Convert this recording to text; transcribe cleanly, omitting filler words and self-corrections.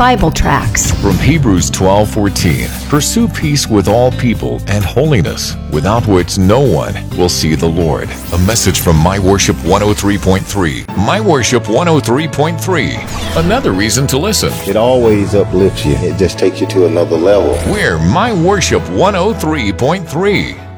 Bible tracts. From Hebrews 12:14, pursue peace with all people and holiness, without which no one will see the Lord. A message from My Worship 103.3. My Worship 103.3. Another reason to listen. It always uplifts you. It just takes you to another level. We're My Worship 103.3.